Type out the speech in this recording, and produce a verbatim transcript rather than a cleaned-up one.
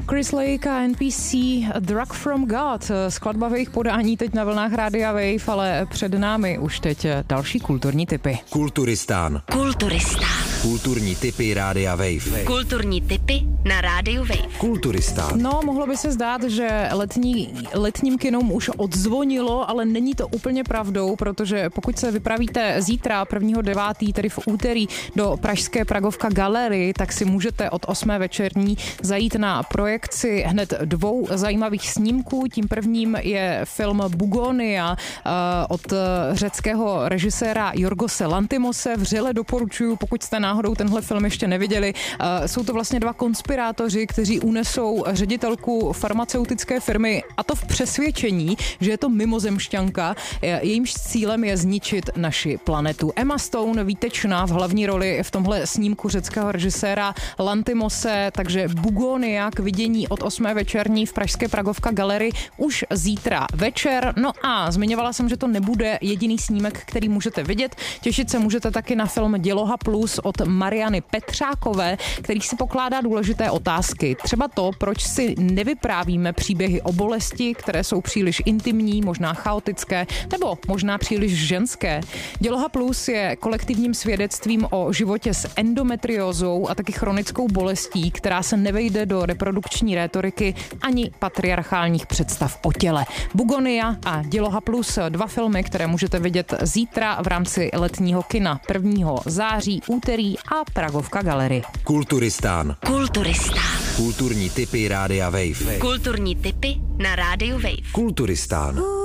Chris Lake a N P C Drug from God. Skladba v jejich podání teď na vlnách Rádia Wave, ale před námi už teď další kulturní tipy. Kulturistán. Kulturistán. Kulturní tipy Rádia Wave. Kulturní tipy na Rádiu Wave. Kulturistán. No, mohlo by se zdát, že letní, letním kinům už odzvonilo, ale není to úplně pravdou, protože pokud se vypravíte zítra prvního devátého tedy v úterý do pražské Pragovka Gallery, tak si můžete od osmé večerní zajít na projekci hned dvou zajímavých snímků. Tím prvním je film Bugonia uh, od řeckého režiséra Yorgose Lanthimose. Vřele doporučuji, pokud jste náhodou tenhle film ještě neviděli. Uh, jsou to vlastně dva konspirátoři, kteří unesou ředitelku farmaceutické firmy, a to v přesvědčení, že je to mimozemšťanka. Jejímž cílem je zničit naši planetu. Emma Stone výtečná v hlavní roli v tomhle snímku řeckého režiséra Lanthimose, takže Bugonia k vidění od osmé večerní v pražské Pragovka Gallery už zítra večer. No a zmiňovala jsem, že to nebude jediný snímek, který můžete vidět. Těšit se můžete taky na film Děloha plus od Mariany Petřákové, který si pokládá důležité otázky. Třeba to, proč si nevyprávíme příběhy o bolesti, které jsou příliš intimní, možná chaotické, nebo možná příliš ženské. Děloha plus je kolektivním svědectvím o životě s endometriózou a taky chronickou bolestí, která se nevejde do reprodukční rétoriky ani patriarchálních představ o těle. Bugonia a Děloha plus, dva filmy, které můžete vidět zítra v rámci letního kina prvního září, úterý a Pragovka Gallery. Kulturistán. Kulturistán. Kulturní tipy Rádia Wave. Kulturní tipy na Rádiu Wave. Kulturistán.